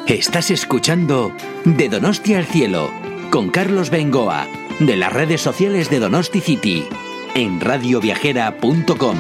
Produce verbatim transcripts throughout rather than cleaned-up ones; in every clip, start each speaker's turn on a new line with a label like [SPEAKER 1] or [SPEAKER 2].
[SPEAKER 1] Estás escuchando De Donosti al Cielo con Carlos Bengoa de las redes sociales de Donosti City en radio viajera punto com.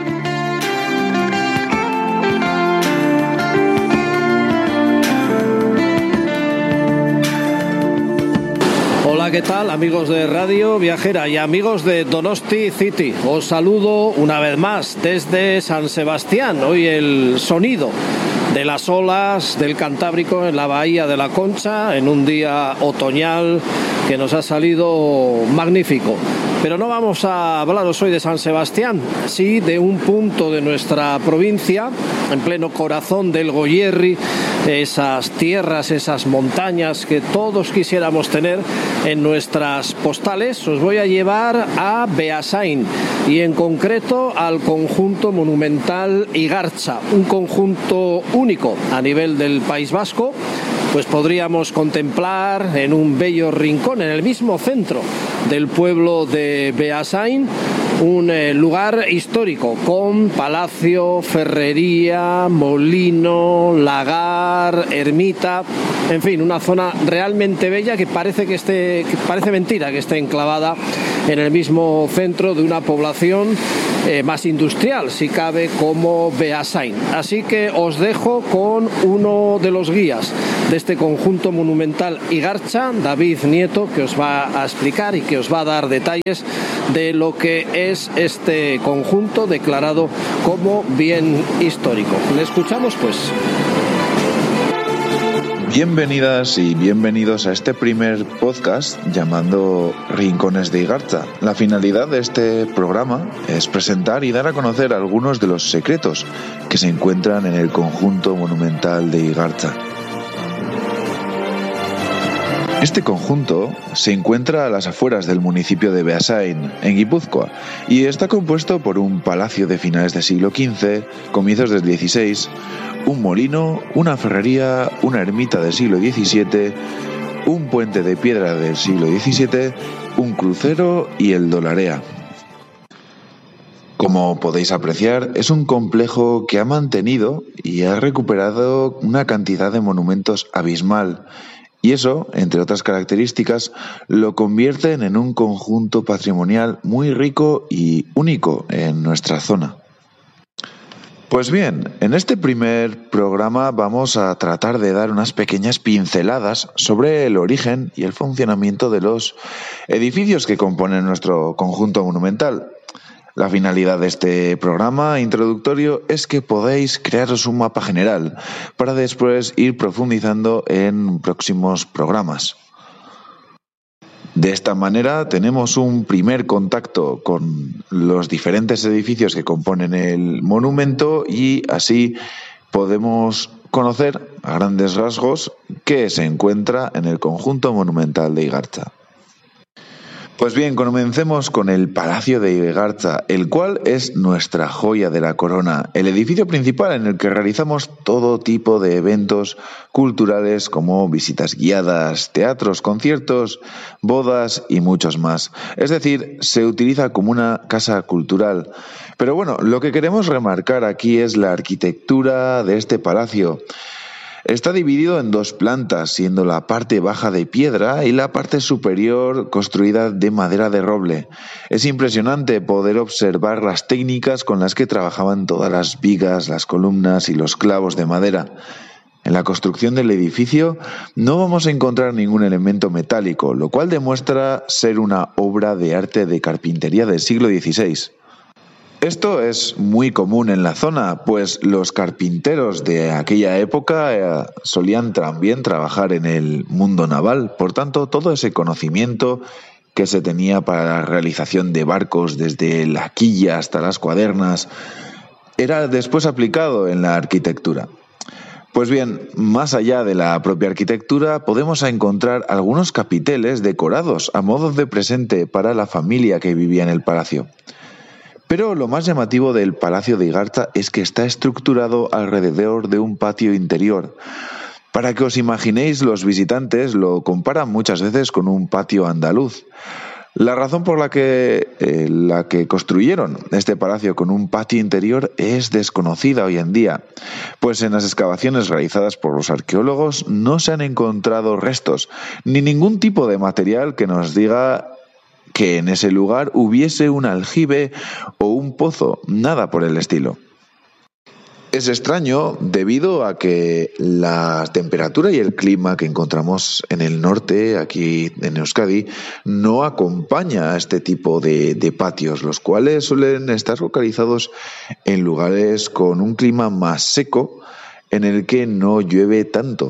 [SPEAKER 2] Hola, ¿qué tal, amigos de Radio Viajera y amigos de Donosti City? Os saludo una vez más desde San Sebastián. Hoy el sonido de las olas del Cantábrico en la bahía de la Concha en un día otoñal que nos ha salido magnífico. Pero no vamos a hablaros hoy de San Sebastián, sí de un punto de nuestra provincia, en pleno corazón del Goierri, esas tierras, esas montañas que todos quisiéramos tener en nuestras postales. Os voy a llevar a Beasain y en concreto al conjunto monumental Igartza, un conjunto único a nivel del País Vasco. Pues podríamos contemplar en un bello rincón, en el mismo centro del pueblo de Beasain, un eh, lugar histórico con palacio, ferrería, molino, lagar, ermita, en fin, una zona realmente bella que parece que esté, que parece mentira que esté enclavada en el mismo centro de una población eh, más industrial, si cabe, como Beasain. Así que os dejo con uno de los guías de este conjunto monumental Igartza, David Nieto, que os va a explicar y que os va a dar detalles de lo que es este conjunto declarado como bien histórico. ¿Le escuchamos, pues?
[SPEAKER 3] Bienvenidas y bienvenidos a este primer podcast llamado Rincones de Igartza. La finalidad de este programa es presentar y dar a conocer algunos de los secretos que se encuentran en el conjunto monumental de Igartza. Este conjunto se encuentra a las afueras del municipio de Beasain, en Guipúzcoa, y está compuesto por un palacio de finales del siglo quince, comienzos del dieciséis, un molino, una ferrería, una ermita del siglo diecisiete, un puente de piedra del siglo diecisiete, un crucero y el Dolarea. Como podéis apreciar, es un complejo que ha mantenido y ha recuperado una cantidad de monumentos abismal. Y eso, entre otras características, lo convierten en un conjunto patrimonial muy rico y único en nuestra zona. Pues bien, en este primer programa vamos a tratar de dar unas pequeñas pinceladas sobre el origen y el funcionamiento de los edificios que componen nuestro conjunto monumental. La finalidad de este programa introductorio es que podáis crearos un mapa general para después ir profundizando en próximos programas. De esta manera tenemos un primer contacto con los diferentes edificios que componen el monumento y así podemos conocer a grandes rasgos qué se encuentra en el conjunto monumental de Igartza. Pues bien, comencemos con el Palacio de Igartza, el cual es nuestra joya de la corona, el edificio principal en el que realizamos todo tipo de eventos culturales como visitas guiadas, teatros, conciertos, bodas y muchos más. Es decir, se utiliza como una casa cultural. Pero bueno, lo que queremos remarcar aquí es la arquitectura de este palacio. Está dividido en dos plantas, siendo la parte baja de piedra y la parte superior construida de madera de roble. Es impresionante poder observar las técnicas con las que trabajaban todas las vigas, las columnas y los clavos de madera. En la construcción del edificio no vamos a encontrar ningún elemento metálico, lo cual demuestra ser una obra de arte de carpintería del siglo dieciséis. Esto es muy común en la zona, pues los carpinteros de aquella época eh, solían también trabajar en el mundo naval. Por tanto, todo ese conocimiento que se tenía para la realización de barcos desde la quilla hasta las cuadernas era después aplicado en la arquitectura. Pues bien, más allá de la propia arquitectura, podemos encontrar algunos capiteles decorados a modo de presente para la familia que vivía en el palacio. Pero lo más llamativo del Palacio de Igartza es que está estructurado alrededor de un patio interior. Para que os imaginéis, los visitantes lo comparan muchas veces con un patio andaluz. La razón por la que, eh, la que construyeron este palacio con un patio interior es desconocida hoy en día, pues en las excavaciones realizadas por los arqueólogos no se han encontrado restos ni ningún tipo de material que nos diga que en ese lugar hubiese un aljibe o un pozo, nada por el estilo. Es extraño debido a que la temperatura y el clima que encontramos en el norte, aquí en Euskadi, no acompaña a este tipo de, de patios, los cuales suelen estar localizados en lugares con un clima más seco en el que no llueve tanto.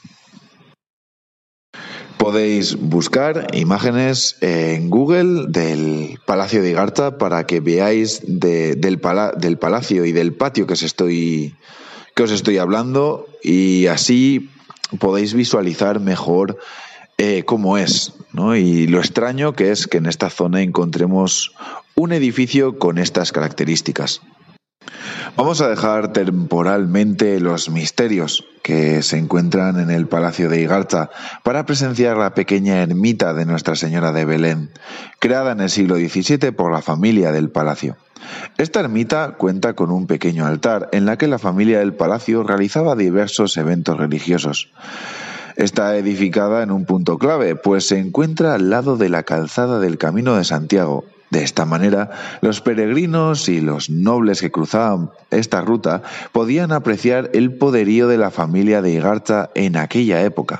[SPEAKER 3] Podéis buscar imágenes en Google del Palacio de Igartza para que veáis de, del, pala, del palacio y del patio que os estoy, que os estoy hablando, y así podéis visualizar mejor eh, cómo es, ¿no? Y lo extraño que es que en esta zona encontremos un edificio con estas características. Vamos a dejar temporalmente los misterios que se encuentran en el Palacio de Igartza para presenciar la pequeña ermita de Nuestra Señora de Belén, creada en el siglo diecisiete por la familia del palacio. Esta ermita cuenta con un pequeño altar en la que la familia del palacio realizaba diversos eventos religiosos. Está edificada en un punto clave, pues se encuentra al lado de la calzada del Camino de Santiago. De esta manera, los peregrinos y los nobles que cruzaban esta ruta podían apreciar el poderío de la familia de Igartza en aquella época.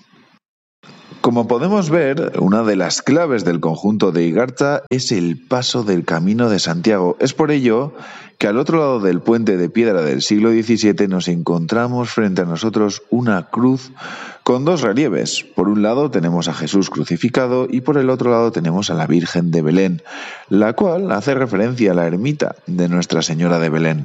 [SPEAKER 3] Como podemos ver, una de las claves del conjunto de Igartza es el paso del Camino de Santiago. Es por ello que al otro lado del puente de piedra del siglo diecisiete nos encontramos frente a nosotros una cruz con dos relieves. Por un lado tenemos a Jesús crucificado y por el otro lado tenemos a la Virgen de Belén, la cual hace referencia a la ermita de Nuestra Señora de Belén.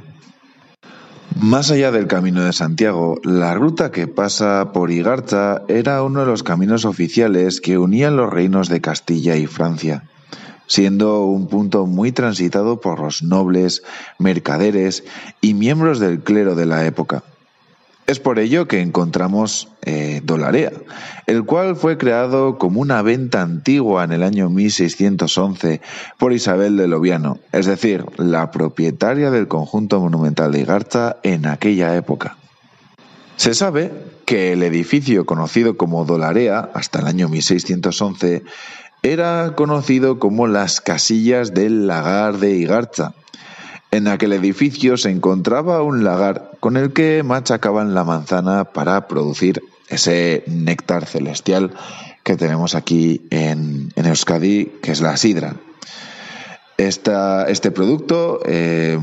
[SPEAKER 3] Más allá del Camino de Santiago, la ruta que pasa por Igartza era uno de los caminos oficiales que unían los reinos de Castilla y Francia, siendo un punto muy transitado por los nobles, mercaderes y miembros del clero de la época. Es por ello que encontramos eh, Dolarea, el cual fue creado como una venta antigua en el año mil seiscientos once por Isabel de Loviano, es decir, la propietaria del conjunto monumental de Igartza en aquella época. Se sabe que el edificio conocido como Dolarea hasta el año mil seiscientos once era conocido como las casillas del lagar de Igartza. En aquel edificio se encontraba un lagar con el que machacaban la manzana para producir ese néctar celestial que tenemos aquí en, en Euskadi, que es la sidra. Esta, este producto, eh,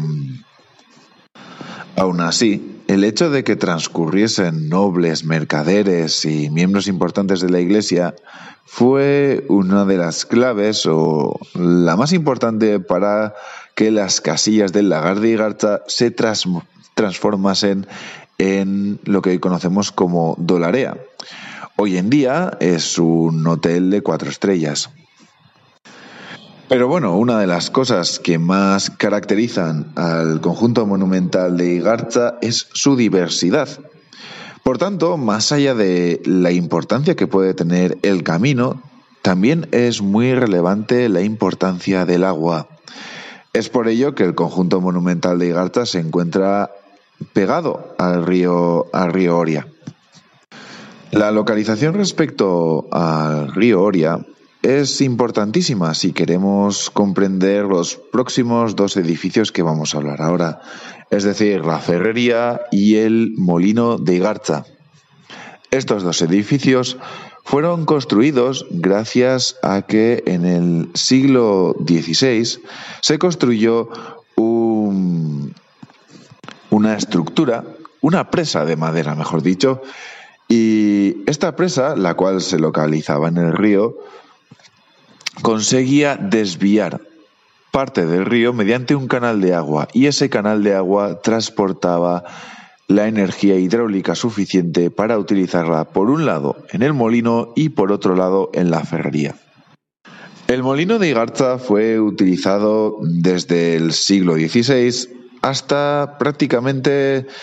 [SPEAKER 3] aún así, el hecho de que transcurriesen nobles, mercaderes y miembros importantes de la Iglesia fue una de las claves o la más importante para que las casillas del lagar de Igartza se tras, transformasen en lo que hoy conocemos como Dolarea. Hoy en día es un hotel de cuatro estrellas. Pero bueno, una de las cosas que más caracterizan al conjunto monumental de Igartza es su diversidad. Por tanto, más allá de la importancia que puede tener el camino, también es muy relevante la importancia del agua. Es por ello que el conjunto monumental de Igartza se encuentra pegado al río, al río Oria. La localización respecto al río Oria es importantísima si queremos comprender los próximos dos edificios que vamos a hablar ahora, es decir, la ferrería y el molino de Igartza. Estos dos edificios fueron construidos gracias a que en el siglo dieciséis se construyó un, una estructura, una presa de madera, mejor dicho, y esta presa, la cual se localizaba en el río, conseguía desviar parte del río mediante un canal de agua, y ese canal de agua transportaba la energía hidráulica suficiente para utilizarla por un lado en el molino y por otro lado en la ferrería. El molino de Igartza fue utilizado desde el siglo dieciséis hasta prácticamente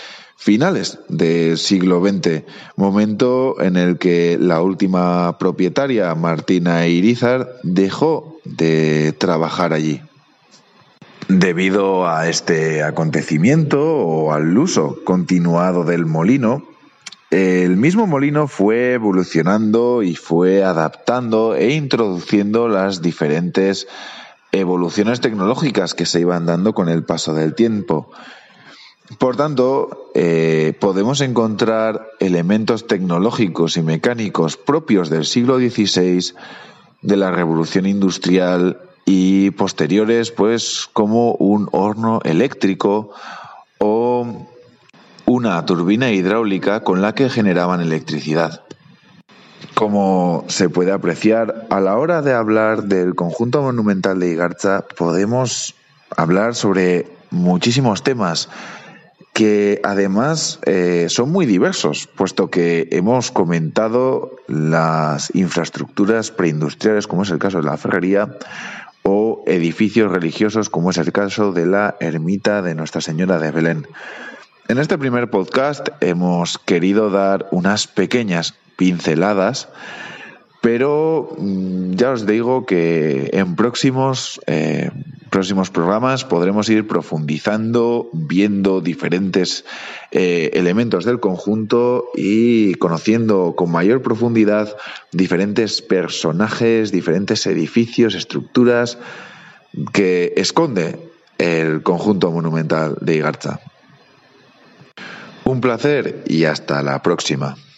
[SPEAKER 3] finales del siglo veinte, momento en el que la última propietaria, Martina Irízar, dejó de trabajar allí. Debido a este acontecimiento o al uso continuado del molino, el mismo molino fue evolucionando y fue adaptando e introduciendo las diferentes evoluciones tecnológicas que se iban dando con el paso del tiempo. Por tanto, eh, podemos encontrar elementos tecnológicos y mecánicos propios del siglo dieciséis, de la revolución industrial y posteriores, pues como un horno eléctrico o una turbina hidráulica con la que generaban electricidad. Como se puede apreciar, a la hora de hablar del conjunto monumental de Igartza, podemos hablar sobre muchísimos temas que además eh, son muy diversos, puesto que hemos comentado las infraestructuras preindustriales, como es el caso de la ferrería, o edificios religiosos, como es el caso de la ermita de Nuestra Señora de Belén. En este primer podcast hemos querido dar unas pequeñas pinceladas, pero ya os digo que en próximos, eh, próximos programas podremos ir profundizando, viendo diferentes eh, elementos del conjunto y conociendo con mayor profundidad diferentes personajes, diferentes edificios, estructuras que esconde el conjunto monumental de Igartza. Un placer y hasta la próxima.